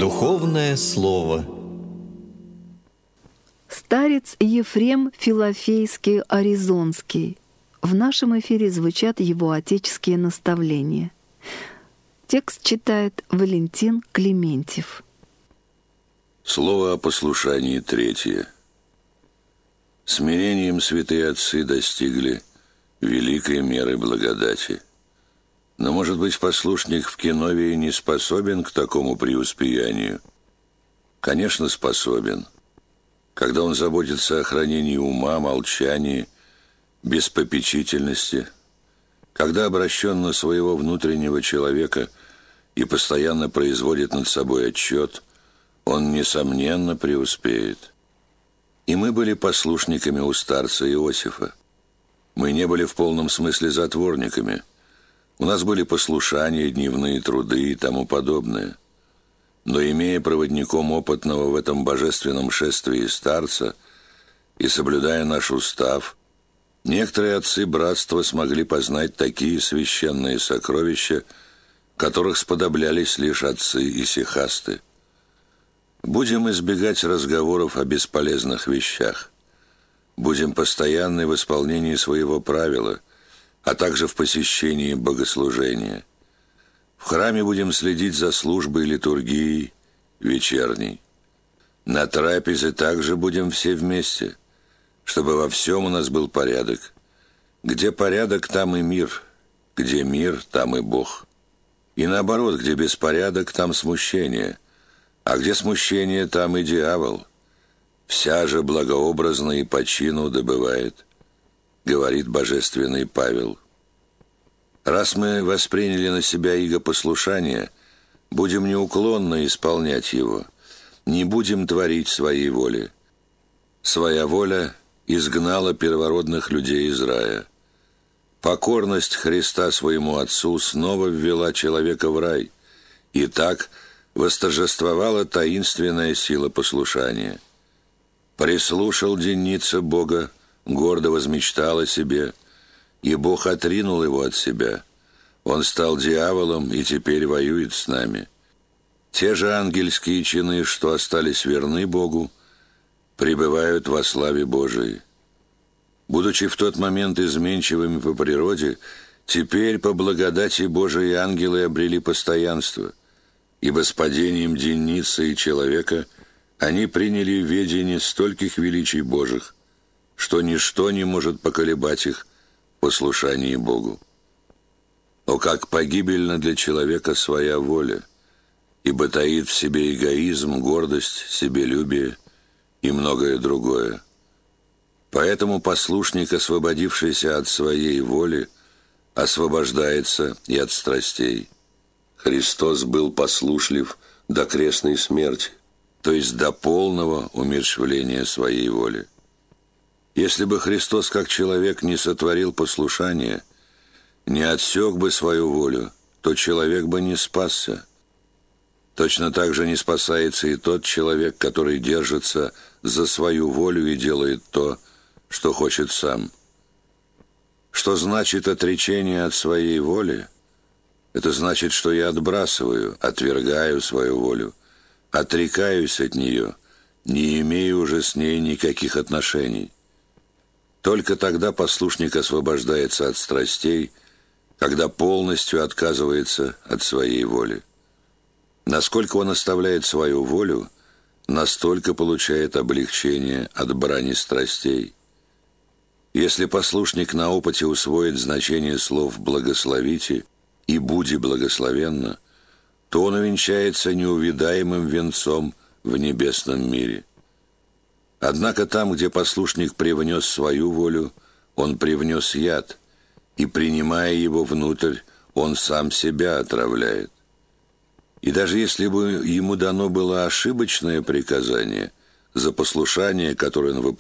Духовное слово. Старец Ефрем Филофейский Аризонский. В нашем эфире звучат его отеческие наставления. Текст читает Валентин Клементьев. Слово о послушании третье. Смирением святые отцы достигли великой меры благодати. Но, может быть, послушник в Киновии не способен к такому преуспеянию? Конечно, способен. Когда он заботится о хранении ума, молчании, беспопечительности, когда обращен на своего внутреннего человека и постоянно производит над собой отчет, он, несомненно, преуспеет. И мы были послушниками у старца Иосифа. Мы не были в полном смысле затворниками. У нас были послушания, дневные труды и тому подобное. Но, имея проводником опытного в этом божественном шествии старца и соблюдая наш устав, некоторые отцы братства смогли познать такие священные сокровища, которых сподоблялись лишь отцы исихасты. Будем избегать разговоров о бесполезных вещах. Будем постоянны в исполнении своего правила, а также в посещении богослужения. В храме будем следить за службой литургии вечерней. На трапезе также будем все вместе, чтобы во всем у нас был порядок. Где порядок, там и мир, где мир, там и Бог. И наоборот, где беспорядок, там смущение, а где смущение, там и дьявол. Вся же благообразно и по чину добывает, говорит божественный Павел. Раз мы восприняли на себя иго послушания, будем неуклонно исполнять его, не будем творить своей воли. Своя воля изгнала первородных людей из рая. Покорность Христа своему Отцу снова ввела человека в рай, и так восторжествовала таинственная сила послушания. Прислушал денница Бога, гордо возмечтал о себе, и Бог отринул его от себя. Он стал дьяволом и теперь воюет с нами. Те же ангельские чины, что остались верны Богу, пребывают во славе Божией. Будучи в тот момент изменчивыми по природе, теперь по благодати Божией ангелы обрели постоянство, ибо с падением денницы и человека они приняли в ведение стольких величий Божьих, что ничто не может поколебать их в послушании Богу. О, как погибельна для человека своя воля, ибо таит в себе эгоизм, гордость, себелюбие и многое другое. Поэтому послушник, освободившийся от своей воли, освобождается и от страстей. Христос был послушлив до крестной смерти, то есть до полного умерщвления своей воли. Если бы Христос как человек не сотворил послушание, не отсек бы свою волю, то человек бы не спасся. Точно так же не спасается и тот человек, который держится за свою волю и делает то, что хочет сам. Что значит отречение от своей воли? Это значит, что я отбрасываю, отвергаю свою волю, отрекаюсь от нее, не имею уже с ней никаких отношений. Только тогда послушник освобождается от страстей, когда полностью отказывается от своей воли. Насколько он оставляет свою волю, настолько получает облегчение от брани страстей. Если послушник на опыте усвоит значение слов «благословите» и «буди благословенна», то он увенчается неувидаемым венцом в небесном мире. Однако там, где послушник привнес свою волю, он привнес яд, и, принимая его внутрь, он сам себя отравляет. И даже если бы ему дано было ошибочное приказание, за послушание, которое он выполняет,